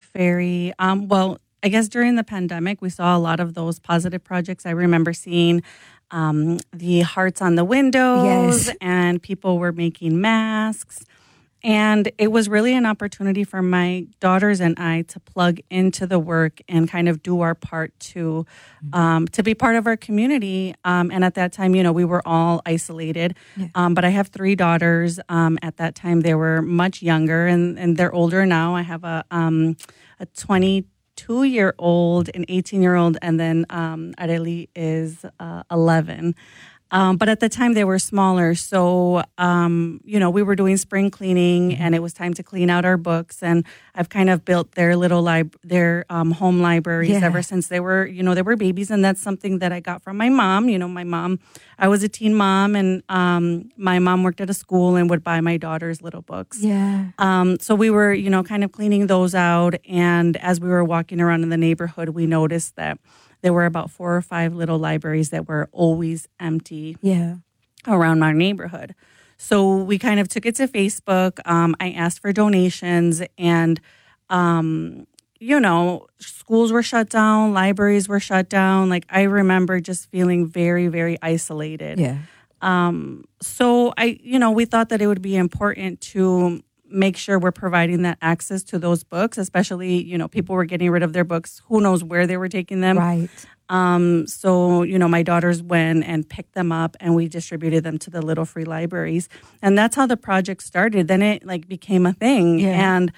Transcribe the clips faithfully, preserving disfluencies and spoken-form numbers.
very, um, well, I guess during the pandemic, we saw a lot of those positive projects. I remember seeing um, the hearts on the windows, Yes. and people were making masks. And it was really an opportunity for my daughters and I to plug into the work and kind of do our part to um, to be part of our community. Um, and at that time, you know, we were all isolated. Yeah. Um, but I have three daughters. Um, at that time, they were much younger, and, and they're older now. I have a um, a twenty-two-year-old, an eighteen-year-old, and then um, Areli is uh, eleven. Um, but at the time they were smaller. So, um, you know, we were doing spring cleaning and it was time to clean out our books. And I've kind of built their little lib- their um, home libraries Yeah. ever since they were, you know, they were babies. And that's something that I got from my mom. You know, my mom, I was a teen mom, and um, my mom worked at a school and would buy my daughters little books. Yeah. Um, so we were, you know, kind of cleaning those out. And as we were walking around in the neighborhood, we noticed that there were about four or five little libraries that were always empty Yeah. around our neighborhood. So we kind of took it to Facebook. Um, I asked for donations, and, um, you know, schools were shut down, libraries were shut down. Like, I remember just feeling very, very isolated. Yeah. Um, so I, you know, we thought that it would be important to make sure we're providing that access to those books, especially, you know, people were getting rid of their books. Who knows where they were taking them. Right. Um, so, you know, my daughters went and picked them up, and we distributed them to the little free libraries. And that's how the project started. Then it like became a thing. Yeah. And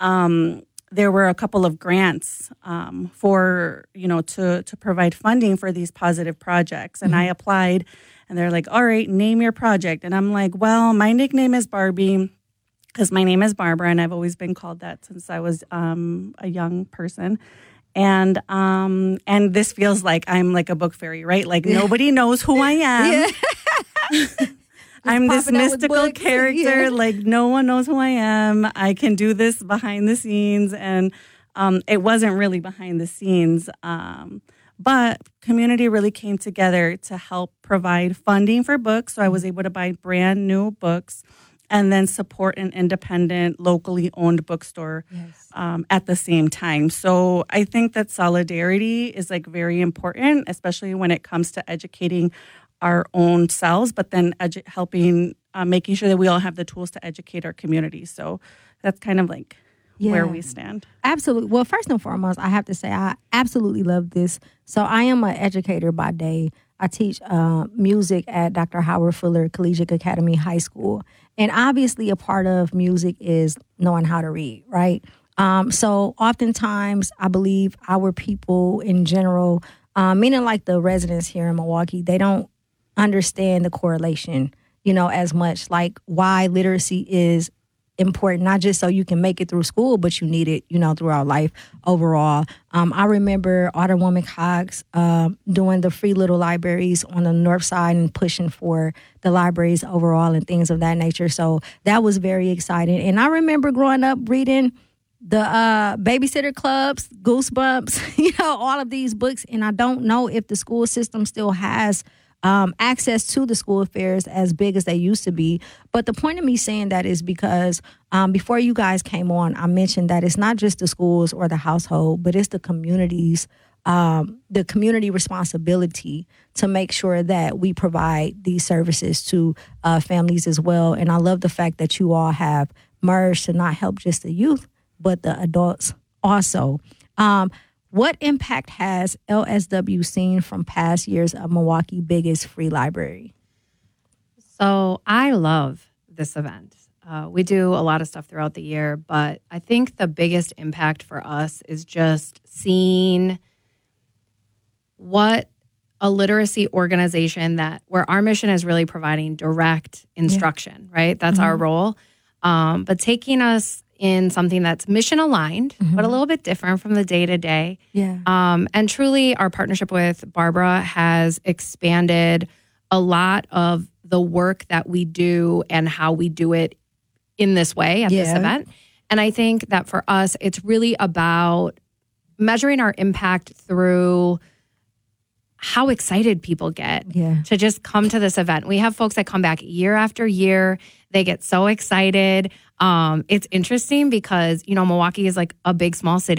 um, there were a couple of grants um, for, you know, to, to provide funding for these positive projects. And I applied, and they're like, all right, name your project. And I'm like, well, my nickname is Barbie, because my name is Barbara, and I've always been called that since I was um, a young person. And um, and this feels like I'm like a book fairy, right? Like nobody knows who I am. Yeah. I'm this popping out with mystical books. character. Yeah. Like no one knows who I am. I can do this behind the scenes, and um, it wasn't really behind the scenes. Um, but community really came together to help provide funding for books. So I was able to buy brand new books, and then support an independent, locally owned bookstore Yes. um, at the same time. So I think that solidarity is like very important, especially when it comes to educating our own selves, but then edu- helping, uh, making sure that we all have the tools to educate our community. So that's kind of like where Yeah. we stand. Absolutely. Well, first and foremost, I have to say I absolutely love this. So I am an educator by day. I teach uh, music at Doctor Howard Fuller Collegiate Academy High School. And obviously a part of music is knowing how to read, right? Um, so oftentimes I believe our people in general, um, meaning like the residents here in Milwaukee, they don't understand the correlation, you know, as much, like why literacy is important, not just so you can make it through school, but you need it, you know, throughout life overall. Um, I remember Alderwoman Cox uh, doing the free little libraries on the north side and pushing for the libraries overall and things of that nature. So that was very exciting. And I remember growing up reading the uh, Babysitter Clubs, Goosebumps, you know, all of these books. And I don't know if the school system still has Um, access to the school fairs as big as they used to be. But the point of me saying that is because um, before you guys came on, I mentioned that it's not just the schools or the household, but it's the communities, um, the community responsibility to make sure that we provide these services to uh, families as well. And I love the fact that you all have merged to not help just the youth, but the adults also. Um, What impact has L S W seen from past years of Milwaukee's biggest free library? So I love this event. Uh, we do a lot of stuff throughout the year, but I think the biggest impact for us is just seeing what a literacy organization that where our mission is really providing direct instruction, yeah. right? That's mm-hmm. our role. Um, but taking us in something that's mission aligned, mm-hmm. but a little bit different from the day to day. Yeah. Um, and truly, our partnership with Barbara has expanded a lot of the work that we do and how we do it in this way at yeah. this event. And I think that for us, it's really about measuring our impact through how excited people get yeah. to just come to this event. We have folks that come back year after year. They get so excited. Um, it's interesting because, you know, Milwaukee is like a big, small city.